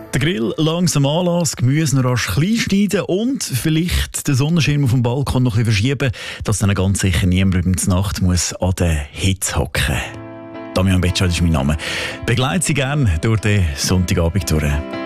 Der Grill langsam anlassen, Gemüse noch rasch klein schneiden und vielleicht den Sonnenschirm auf dem Balkon noch ein bisschen verschieben, dass dann ganz sicher niemand über die Nacht muss an der Hitze hocken. Damian Betschart ist mein Name. Begleite Sie gerne durch den Sonntagabend durch.